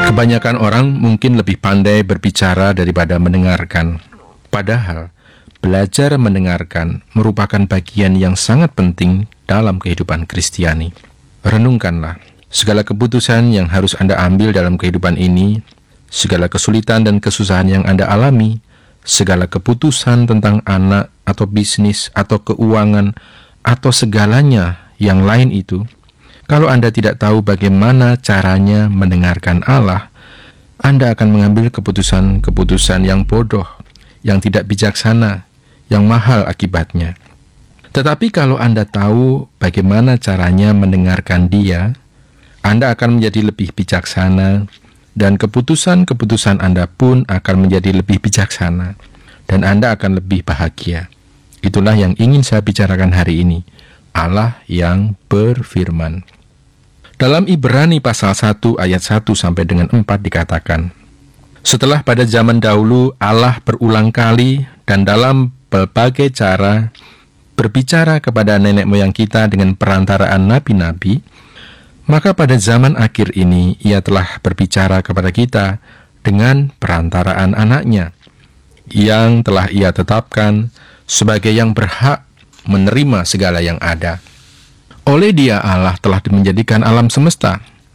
Kebanyakan orang mungkin lebih pandai berbicara daripada mendengarkan. Padahal, belajar mendengarkan merupakan bagian yang sangat penting dalam kehidupan Kristiani. Renungkanlah, segala keputusan yang harus Anda ambil dalam kehidupan ini, segala kesulitan dan kesusahan yang Anda alami, segala keputusan tentang anak atau bisnis atau keuangan atau segalanya yang lain itu, kalau Anda tidak tahu bagaimana caranya mendengarkan Allah, Anda akan mengambil keputusan-keputusan yang bodoh, yang tidak bijaksana, yang mahal akibatnya. Tetapi kalau Anda tahu bagaimana caranya mendengarkan Dia, Anda akan menjadi lebih bijaksana, dan keputusan-keputusan Anda pun akan menjadi lebih bijaksana, dan Anda akan lebih bahagia. Itulah yang ingin saya bicarakan hari ini, Allah yang berfirman. Dalam Ibrani pasal 1 ayat 1 sampai dengan 4 dikatakan, setelah pada zaman dahulu Allah berulang kali dan dalam berbagai cara berbicara kepada nenek moyang kita dengan perantaraan nabi-nabi, maka pada zaman akhir ini Ia telah berbicara kepada kita dengan perantaraan anaknya, yang telah Ia tetapkan sebagai yang berhak menerima segala yang ada. Oleh Dia Allah telah menjadikan alam semesta.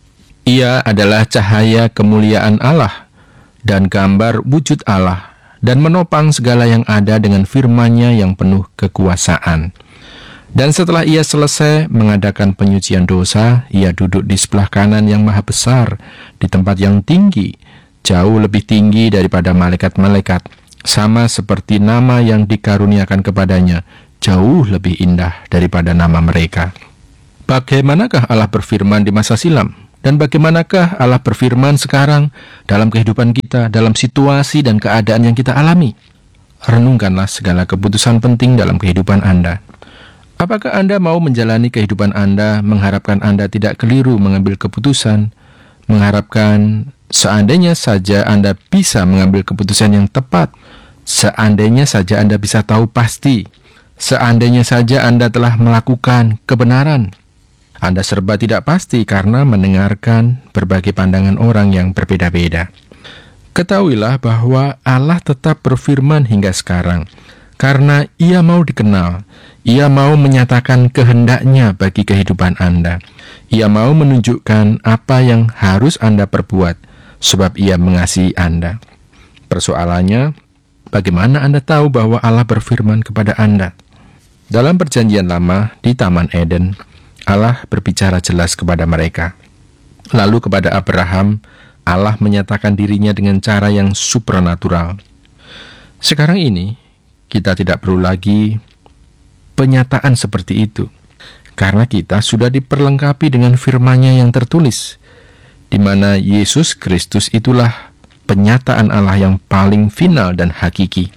Ia adalah cahaya kemuliaan Allah dan gambar wujud Allah, dan menopang segala yang ada dengan firman-Nya yang penuh kekuasaan. Dan setelah Ia selesai mengadakan penyucian dosa, Ia duduk di sebelah kanan yang maha besar, di tempat yang tinggi, jauh lebih tinggi daripada malaikat-malaikat, sama seperti nama yang dikaruniakan kepadanya, jauh lebih indah daripada nama mereka. Bagaimanakah Allah berfirman di masa silam? Dan bagaimanakah Allah berfirman sekarang dalam kehidupan kita, dalam situasi dan keadaan yang kita alami? Renungkanlah segala keputusan penting dalam kehidupan Anda. Apakah Anda mau menjalani kehidupan Anda, mengharapkan Anda tidak keliru mengambil keputusan, mengharapkan seandainya saja Anda bisa mengambil keputusan yang tepat, seandainya saja Anda bisa tahu pasti, seandainya saja Anda telah melakukan kebenaran? Anda serba tidak pasti karena mendengarkan berbagai pandangan orang yang berbeda-beda. Ketahuilah bahwa Allah tetap berfirman hingga sekarang, karena Ia mau dikenal. Ia mau menyatakan kehendaknya bagi kehidupan Anda. Ia mau menunjukkan apa yang harus Anda perbuat, sebab Ia mengasihi Anda. Persoalannya, bagaimana Anda tahu bahwa Allah berfirman kepada Anda? Dalam Perjanjian Lama di Taman Eden, Allah berbicara jelas kepada mereka. Lalu kepada Abraham, Allah menyatakan dirinya dengan cara yang supranatural. Sekarang ini, kita tidak perlu lagi penyataan seperti itu, karena kita sudah diperlengkapi dengan firman-Nya yang tertulis, di mana Yesus Kristus itulah penyataan Allah yang paling final dan hakiki.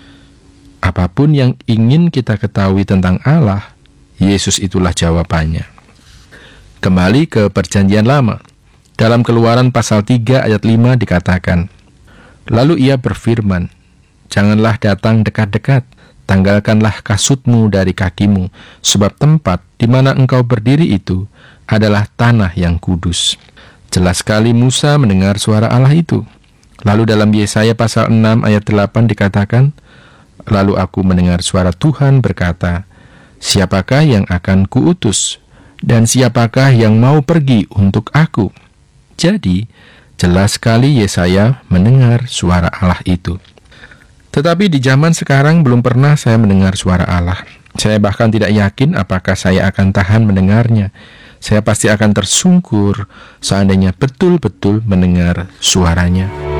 Apapun yang ingin kita ketahui tentang Allah, Yesus itulah jawabannya. Kembali ke Perjanjian Lama. Dalam Keluaran pasal 3 ayat 5 dikatakan, lalu Ia berfirman, janganlah datang dekat-dekat, tanggalkanlah kasutmu dari kakimu, sebab tempat di mana engkau berdiri itu adalah tanah yang kudus. Jelas sekali Musa mendengar suara Allah itu. Lalu dalam Yesaya pasal 6 ayat 8 dikatakan, lalu aku mendengar suara Tuhan berkata, siapakah yang akan kuutus? Dan siapakah yang mau pergi untuk aku? Jadi, jelas sekali Yesaya mendengar suara Allah itu. Tetapi di zaman sekarang belum pernah saya mendengar suara Allah. Saya bahkan tidak yakin apakah saya akan tahan mendengarnya. Saya pasti akan tersungkur seandainya betul-betul mendengar suaranya.